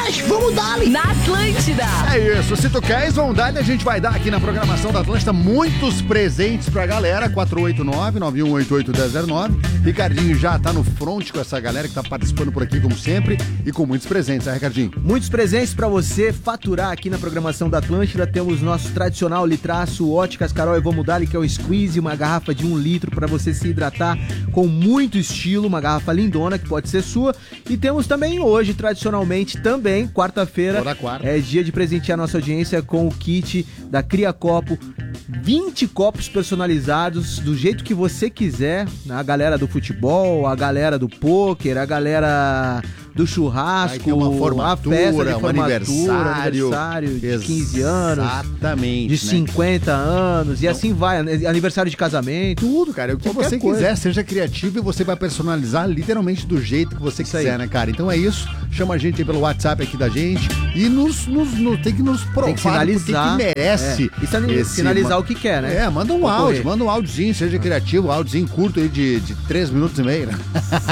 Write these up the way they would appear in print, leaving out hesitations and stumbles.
Mas vamos dar-lhe! Na Atlântida. É isso, se tu queres, vamos dar, a gente vai dar aqui na programação da Atlântida muitos presentes pra galera, 489-9188-1009. Ricardinho já tá no front com essa galera que tá participando por aqui, como sempre, e com muitos presentes, né, Ricardinho? Muitos presentes pra você faturar aqui na programação da Atlântida. Temos nosso tradicional litraço Óticas Carol e Vamos Dar-lhe, que é o Squeeze, uma garrafa de 1 litro pra você se hidratar com muito estilo, uma garrafa lindona que pode ser sua. E temos também hoje, tradicionalmente, também, quarta-feira, é dia de presentear nossa audiência com o kit da Cria Copo, 20 copos personalizados do jeito que você quiser, a galera do futebol, a galera do pôquer, a galera do churrasco, uma formatura, a festa de um formatura, aniversário de 15 anos, exatamente, de 50 anos, e assim vai, aniversário de casamento. Tudo, cara, o que você coisa. quiser, seja criativo e você vai personalizar literalmente do jeito que você quiser, né, cara? Então é isso, chama a gente aí pelo WhatsApp aqui da gente e tem que nos provar, tem que sinalizar, que merece. E sinalizar o que quer, né? Manda um áudio, manda um áudiozinho, seja criativo, um áudiozinho curto aí de 3 minutos e meio, né?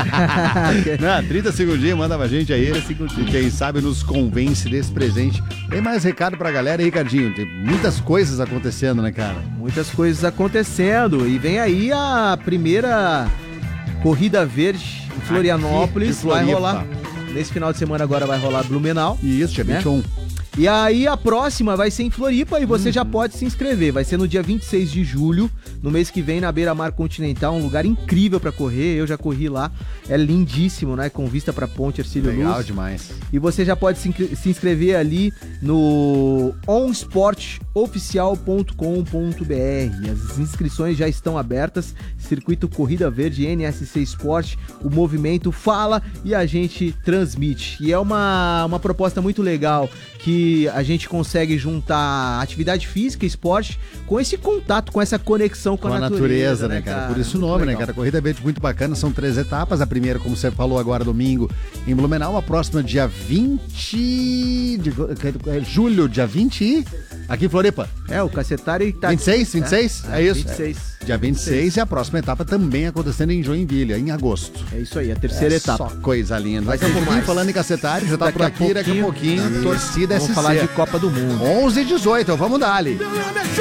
30 segundinhos, manda pra gente aí. E quem sabe nos convence desse presente. Tem mais recado pra galera aí, Ricardinho? Tem muitas coisas acontecendo, né, cara? Muitas coisas acontecendo. E vem aí a primeira Corrida Verde em Florianópolis. Vai rolar. Nesse final de semana agora vai rolar Blumenau. Isso, dia 21. E aí a próxima vai ser em Floripa e você já pode se inscrever. Vai ser no dia 26 de julho, no mês que vem, na Beira Mar Continental, um lugar incrível pra correr. Eu já corri lá, é lindíssimo, né? Com vista pra Ponte Hercílio Luz. Legal demais. E você já pode se inscrever ali no onsportoficial.com.br. As inscrições já estão abertas. Circuito Corrida Verde, NSC Sport, o movimento fala e a gente transmite. E é uma proposta muito legal que a gente consegue juntar atividade física e esporte com esse contato, com essa conexão com a natureza, né, cara? Por isso o nome, né, cara? Corrida Verde muito bacana, são 3 etapas. A primeira, como você falou agora, domingo, em Blumenau. A próxima, dia 20 de julho, dia 20 aqui em Floripa. O Cacetari tá... 26? É isso? 26. Dia 26 e a próxima etapa também acontecendo em Joinville, em agosto. É isso aí, a terceira etapa. Só coisa linda. Daqui a pouquinho, falando em Cacetari, já tá por aqui, daqui a pouquinho, torcida SC. Vamos falar de Copa do Mundo. 11 e 18, vamos dar ali.